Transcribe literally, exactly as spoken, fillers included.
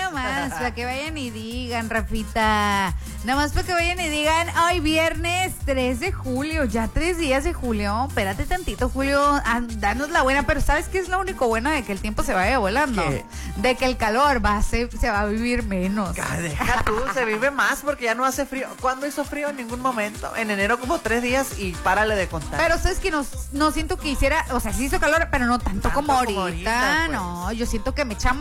nada más, para que vayan y digan, Rafita. Nada más para que vayan y digan, hoy viernes tres de julio, ya tres días de julio. Espérate tantito, Julio, ah, danos la buena. Pero ¿sabes qué es lo único bueno de que el tiempo se vaya volando? ¿Qué? De que el calor va a ser, se va a vivir menos. Ah, deja tú, se vive más porque ya no hace frío. ¿Cuándo hizo frío? En ningún momento. En enero como tres días y párale de contar. Pero sabes que no, no siento que hiciera, o sea, sí hizo calor, pero no tanto, Tanto como como ahorita. ahorita, pues. No, yo siento que me echa